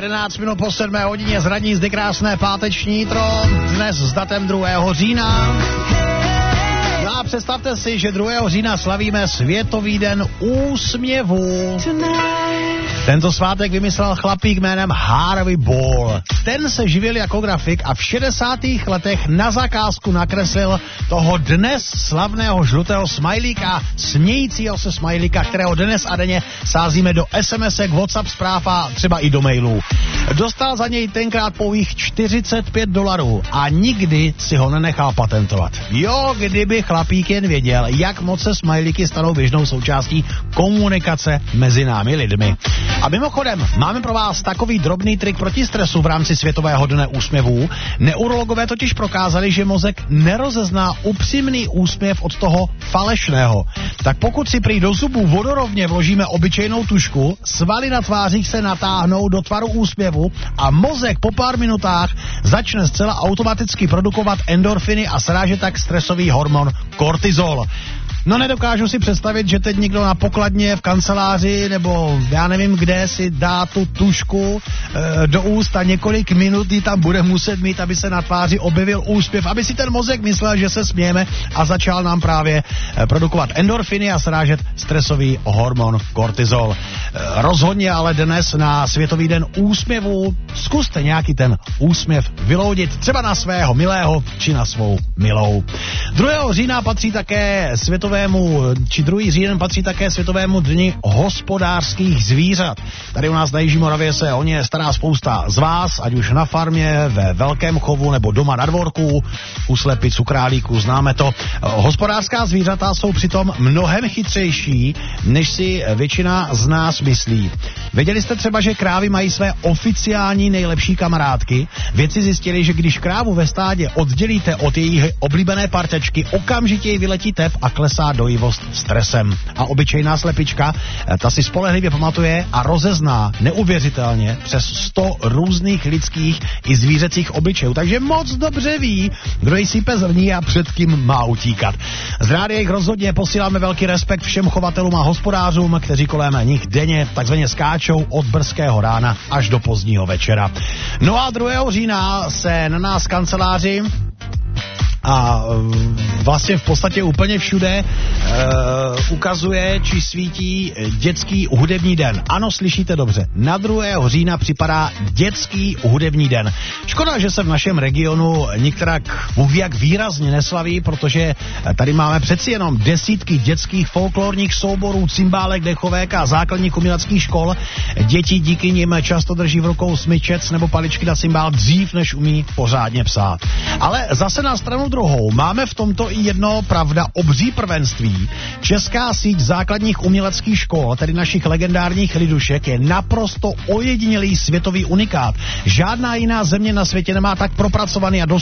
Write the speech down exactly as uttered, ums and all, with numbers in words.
jedenáct minut po sedmé hodině z radní zdy krásné páteční jitro, dnes s datem druhého října. No a představte si, že druhého října slavíme Světový den úsměvu. Tento svátek vymyslel chlapík jménem Harvey Ball. Ten se živil jako grafik a v šedesátých letech na zakázku nakreslil toho dnes slavného žlutého smajlíka, smějícího se smajlíka, kterého dnes a denně sázíme do es em esek, WhatsApp zpráv a třeba i do mailů. Dostal za něj tenkrát pouhých čtyřicet pět dolarů a nikdy si ho nenechal patentovat. Jo, kdyby chlapík jen věděl, jak moc se smajlíky stanou běžnou součástí komunikace mezi námi lidmi. A mimochodem, máme pro vás takový drobný trik proti stresu v rámci Světového dne úsměvů. Neurologové totiž prokázali, že mozek nerozezná upřímný úsměv od toho falešného. Tak pokud si prý do zubů vodorovně vložíme obyčejnou tužku, svaly na tvářích se natáhnou do tvaru úsměvu a mozek po pár minutách začne zcela automaticky produkovat endorfiny a sráže tak stresový hormon kortizol. No nedokážu si představit, že teď někdo na pokladně v kanceláři nebo já nevím kde si dá tu tužku e, do úst a několik minut ji tam bude muset mít, aby se na tváři objevil úsměv, aby si ten mozek myslel, že se smějeme a začal nám právě e, produkovat endorfiny a srážet stresový hormon kortizol. E, rozhodně ale dnes na Světový den úsměvu zkuste nějaký ten úsměv vyloudit třeba na svého milého či na svou milou. druhého října patří také Světové či druhý říjen patří také Světovému dni hospodářských zvířat. Tady u nás na Jižní Moravě se o ně stará spousta z vás, ať už na farmě, ve velkém chovu nebo doma na dvorku, u slepic, u králíků, známe to. Hospodářská zvířata jsou přitom mnohem chytřejší, než si většina z nás myslí. Věděli jste třeba, že krávy mají své oficiální nejlepší kamarádky? Vědci zjistili, že když krávu ve stádě oddělíte od její oblíbené partečky, okamžitě jí vyletí tev a klesá dojivost stresem. A obyčejná slepička, ta si spolehlivě pamatuje a rozezná neuvěřitelně přes sto různých lidských i zvířecích obličejů. Takže moc dobře ví, kdo jí sype zrní a před kým má utíkat. Z rádia jich rozhodně posíláme velký respekt všem chovatelům a hospodářům, kteří kolem nich denně takzvaně skáčou od brzkého rána až do pozdního večera. No a druhého října se na nás kanceláři a vlastně v podstatě úplně všude uh, ukazuje, či svítí dětský hudební den. Ano, slyšíte dobře, na druhého října připadá dětský hudební den. Škoda, že se v našem regionu některak Bůh jak výrazně neslaví, protože tady máme přeci jenom desítky dětských folklorních souborů, cymbálek, dechovek a základních uměleckých škol. Děti díky nim často drží v rukou smyčec nebo paličky na cymbál dřív, než umí pořádně psát. Ale zase na stranu druhou máme v tomto i jedno, pravda, obří prvenství. Česká síť základních uměleckých škol, tedy našich legendárních lidušek, je naprosto ojedinělý světový unikát. Žádná jiná země na světě nemá tak propracovaný a